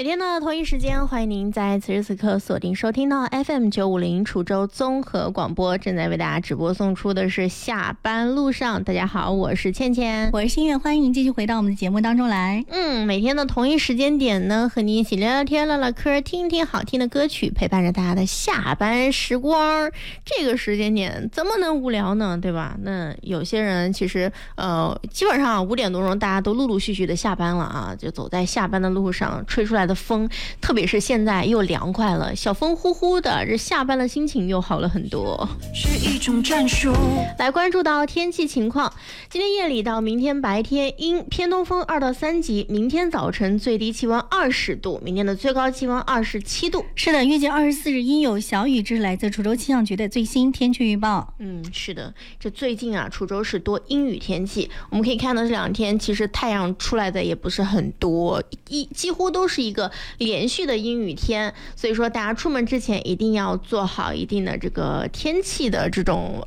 每天的同一时间，欢迎您在此时此刻锁定收听到 FM950 滁州综合广播，正在为大家直播送出的是下班路上。大家好，我是倩倩， 我是新月，欢迎您继续回到我们的节目当中来。 每天的同一时间点呢，和您一起聊聊天、唠唠嗑，听听好听的歌曲，陪伴着大家的下班时光。这个时间点怎么能无聊呢？对吧？那有些人其实基本上5点多钟大家都陆陆续续的下班了啊，就走在下班的路上，吹出来的风，特别是现在又凉快了，小风呼呼的，这下班的心情又好了很多。 是一种战术。 来关注到天气情况，今天夜里到明天白天阴，偏东风2到3级，明天早晨最低气温20度，明天的最高气温27度。 是的，预计24日阴有小雨，这是来自滁州气象局的最新天气预报。 是的，这最近啊，滁州是多阴雨天气，我们可以看到这2天其实太阳出来的也不是很多，几乎都是一个连续的阴雨天，所以说大家出门之前一定要做好一定的这个天气的这种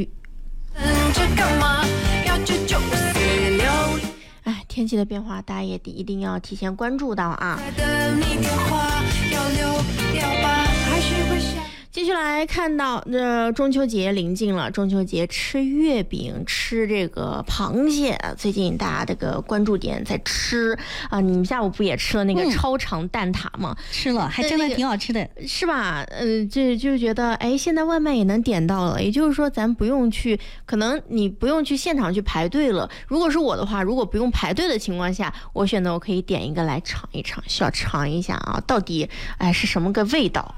天气的变化大家也一定要提前关注到啊。继续来看到中秋节临近了，中秋节吃月饼，吃这个螃蟹，最近大家这个关注点在吃啊。你们下午不也吃了那个超长蛋挞吗？ 吃了，还真的挺好吃的， 是吧？就觉得现在外卖也能点到了，也就是说咱不用去，可能你不用去现场去排队了。如果是我的话，如果不用排队的情况下，我选择我可以点一个来尝一尝，需要尝一下啊，到底是什么个味道。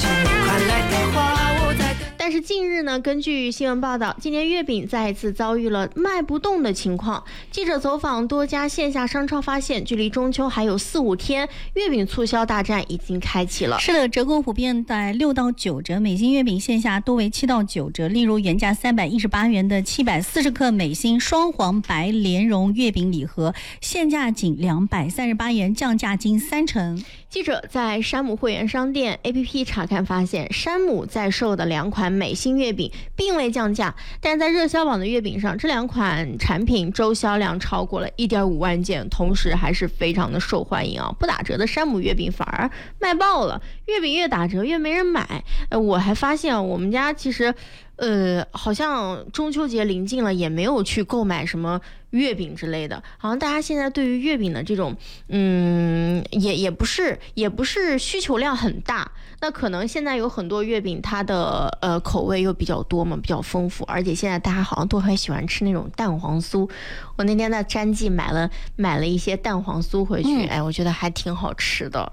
但是近日呢，根据新闻报道，今年月饼再一次遭遇了卖不动的情况。记者走访多家线下商超发现，距离中秋还有4-5天，月饼促销大战已经开启了。 是的，折扣普遍在6到9折，美心月饼线下多为7到9折。例如原价318元的740克美心双黄白莲蓉月饼礼盒，现价仅238元，降价近30%。 记者在山姆会员商店 APP 查看发现，山姆在售的2款美心月饼并未降价，但在热销榜的月饼上，这2款产品周销量超过了1.5万件，同时还是非常的受欢迎啊！不打折的山姆月饼反而卖爆了，月饼越打折越没人买。我还发现我们家其实好像中秋节临近了，也没有去购买什么月饼之类的，好像大家现在对于月饼的这种也不是需求量很大。那可能现在有很多月饼它的口味又比较多嘛，比较丰富，而且现在大家好像都很喜欢吃那种蛋黄酥。我那天在詹记买了一些蛋黄酥回去，我觉得还挺好吃的。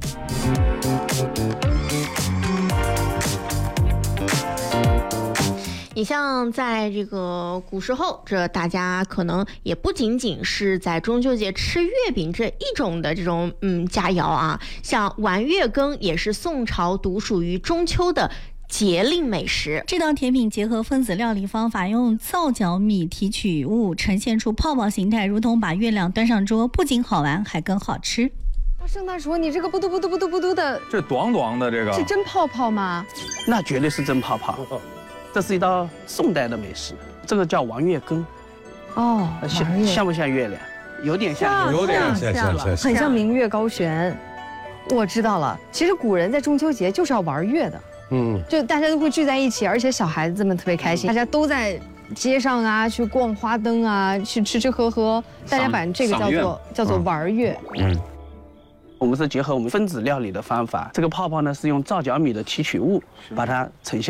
你像在这个古时候，这大家可能也不仅仅是在中秋节吃月饼这一种的这种佳肴啊，像玩月羹也是宋朝独属于中秋的节令美食。 这道甜品结合分子料理方法，用皂角米提取物呈现出泡泡形态，如同把月亮端上桌，不仅好玩还更好吃。 盛大叔，你这个不嘟不嘟不嘟不嘟的， 这短短的这个是真泡泡吗？ 那绝对是真泡泡。这是一道宋代的美食，这个叫王月羹。 哦， 像不像月亮？有点像， 有点像， 很像明月高悬。我知道了，其实古人在中秋节就是要玩月的。就大家都会聚在一起，而且小孩子们特别开心，大家都在街上啊，去逛花灯啊，去吃吃喝喝，大家把这个叫做玩月。 我们是结合我们分子料理的方法，这个泡泡呢是用皂角米的提取物把它呈现。